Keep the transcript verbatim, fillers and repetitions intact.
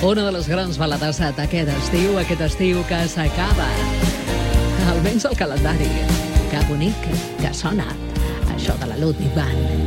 Una de les grans balades d'aquest estiu, aquest estiu que s'acaba. Almenys el calendari. Que bonic que ha sonat això de la Ludwig Band.